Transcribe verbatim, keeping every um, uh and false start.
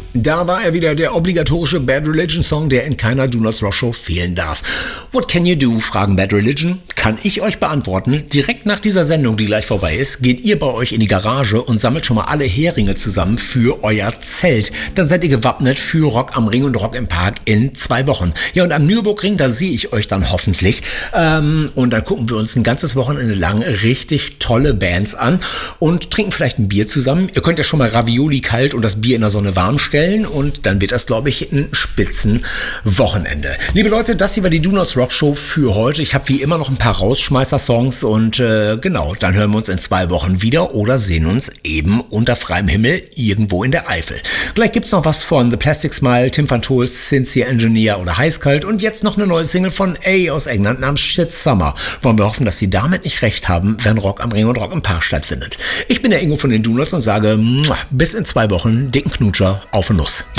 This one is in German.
Da war er wieder, der obligatorische Bad Religion Song, der in keiner Do Not Rock Show fehlen darf. What can you do? Fragen Bad Religion. Kann ich euch beantworten. Direkt nach dieser Sendung, die gleich vorbei ist, geht ihr bei euch in die Garage und sammelt schon mal alle Heringe zusammen für euer Zelt. Dann seid ihr gewappnet für Rock am Ring und Rock im Park in zwei Wochen. Ja, und am Nürburgring, da sehe ich euch dann hoffentlich. Ähm, und dann gucken wir uns ein ganzes Wochenende lang richtig tolle Bands an und trinken vielleicht ein Bier zusammen. Ihr könnt ja schon mal Ravioli kalt und das Bier in der Sonne warm stellen. Und dann wird das, glaube ich, ein Spitzenwochenende. Liebe Leute, das hier war die Do Not Rock Show für heute. Ich habe wie immer noch ein paar Rausschmeißer-Songs und äh, genau, dann hören wir uns in zwei Wochen wieder oder sehen uns eben unter freiem Himmel irgendwo in der Eifel. Gleich gibt's noch was von The Plastic Smile, Tim Van Tols, Sincere Engineer oder Heißkalt und jetzt noch eine neue Single von A aus England namens Shit Summer. Wollen wir hoffen, dass sie damit nicht recht haben, wenn Rock am Ring und Rock im Park stattfindet. Ich bin der Ingo von den Do Nots und sage bis in zwei Wochen, dicken Knutscher, auf und Nuss.